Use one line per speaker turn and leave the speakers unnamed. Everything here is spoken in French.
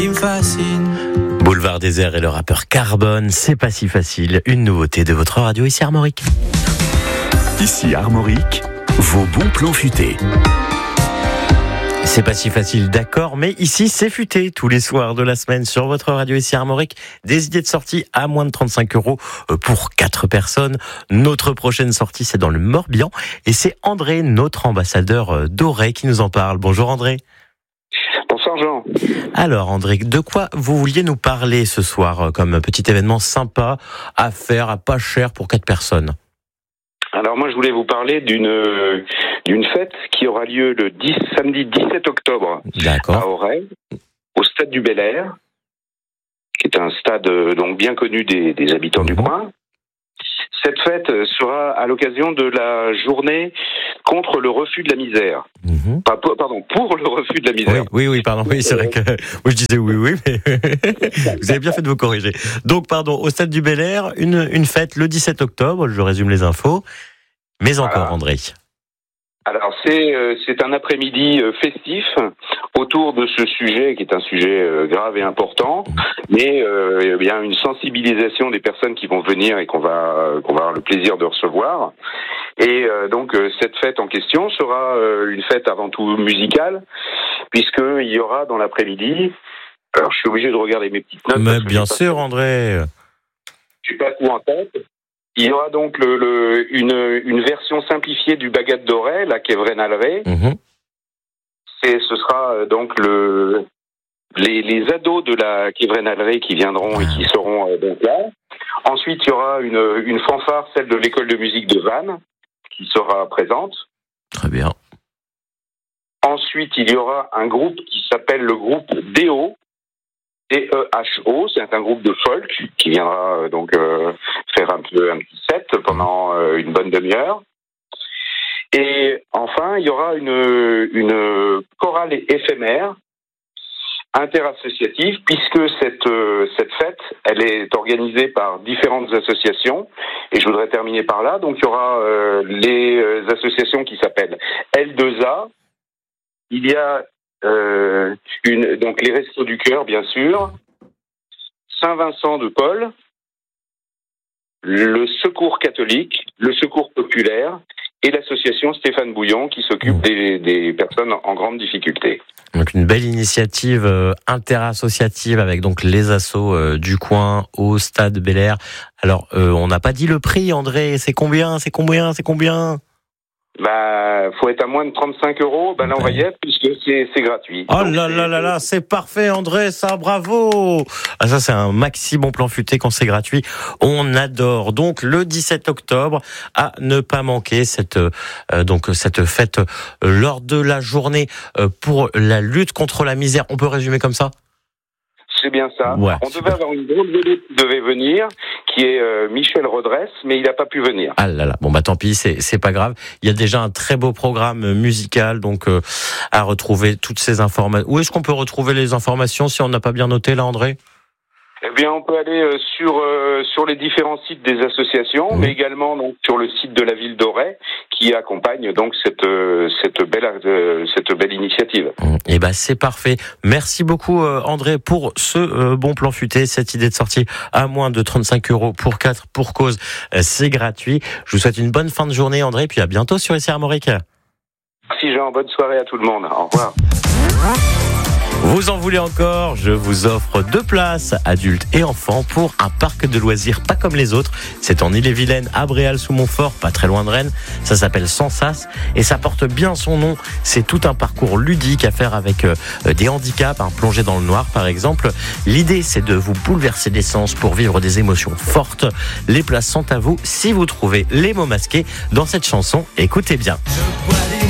Il me fascine.
Boulevard Désert et le rappeur Carbone, c'est pas si facile. Une nouveauté de votre radio ici Armorique.
Ici Armorique, vos bons plans futés.
C'est pas si facile, d'accord, mais ici c'est futé tous les soirs de la semaine sur votre radio ici Armorique. Des idées de sortie à moins de 35 € pour 4 personnes. Notre prochaine sortie, c'est dans le Morbihan et c'est André, notre ambassadeur doré, qui nous en parle. Bonjour André.
Bonsoir Jean.
Alors André, de quoi vous vouliez nous parler ce soir comme petit événement sympa à faire à pas cher pour 4 personnes?
Alors moi je voulais vous parler d'une fête qui aura lieu le samedi 17 octobre à Auray, au stade du Bel-Air, qui est un stade donc bien connu des habitants du coin. Cette fête sera à l'occasion de la journée contre le refus de la misère. Pardon, pour le refus de la misère.
Oui, pardon. Oui, c'est vrai que moi je disais oui, mais vous avez bien fait de vous corriger. Donc, pardon, au stade du Bel-Air, une fête le 17 octobre, je résume les infos. Mais encore, André. Alors,
c'est un après-midi festif autour de ce sujet qui est un sujet grave et important, mais il y a une sensibilisation des personnes qui vont venir et qu'on va avoir le plaisir de recevoir. Et donc cette fête en question sera une fête avant tout musicale, puisqu'il y aura dans l'après-midi. Alors, je suis obligé de regarder mes petites notes.
Mais bien sûr, André.
Je suis pas tout en tête. Il y aura donc une version simplifiée du Bagat d'Auray, la Kévren-Alré. Ce sera donc les ados de la Kévren-Alré qui viendront et qui seront donc là. Ensuite, il y aura une fanfare, celle de l'école de musique de Vannes, qui sera présente.
Très bien.
Ensuite, il y aura un groupe qui s'appelle le groupe DEHO. DEHO, c'est un groupe de folk qui viendra donc faire un petit set pendant une bonne demi-heure. Et enfin, il y aura une chorale éphémère interassociative, puisque cette fête, elle est organisée par différentes associations. Et je voudrais terminer par là. Donc, il y aura les associations qui s'appellent L2A. Il y a donc les Restos du Cœur, bien sûr, Saint-Vincent de Paul, le Secours catholique, le Secours populaire et l'association Stéphane Bouillon qui s'occupe des personnes en grande difficulté.
Donc une belle initiative interassociative avec donc les assos du coin au stade Bel-Air. Alors on n'a pas dit le prix, André, c'est combien?
Faut être à moins de 35 €. Là, on va y être puisque c'est gratuit.
Oh là, c'est parfait, André, ça, bravo. Ah, ça, c'est un maxi bon plan futé quand c'est gratuit. On adore. Donc, le 17 octobre, à ne pas manquer cette fête lors de la journée pour la lutte contre la misère. On peut résumer comme ça?
C'est bien ça.
Ouais,
on devait avoir une drôle vedette qui devait venir, qui est Michel Redresse, mais il n'a pas pu venir.
Ah là là, bon tant pis, c'est pas grave. Il y a déjà un très beau programme musical, donc à retrouver toutes ces informations. Où est-ce qu'on peut retrouver les informations si on n'a pas bien noté là, André?
Eh bien, on peut aller sur les différents sites des associations, mais également donc sur le site de la ville d'Auray, qui accompagne donc cette belle initiative.
Eh ben, c'est parfait. Merci beaucoup, André, pour ce bon plan futé, cette idée de sortie à moins de 35 € pour 4 pour cause. C'est gratuit. Je vous souhaite une bonne fin de journée, André, puis à bientôt sur ici Armorique.
Merci Jean, bonne soirée à tout le monde. Au revoir.
Vous en voulez encore? Je vous offre 2 places, adultes et enfants, pour un parc de loisirs pas comme les autres. C'est en Ille-et-Vilaine, à Bréal-sous-Montfort, pas très loin de Rennes. Ça s'appelle Sensas et ça porte bien son nom. C'est tout un parcours ludique à faire avec des handicaps, plonger dans le noir par exemple. L'idée, c'est de vous bouleverser d'essence pour vivre des émotions fortes. Les places sont à vous si vous trouvez les mots masqués dans cette chanson. Écoutez bien.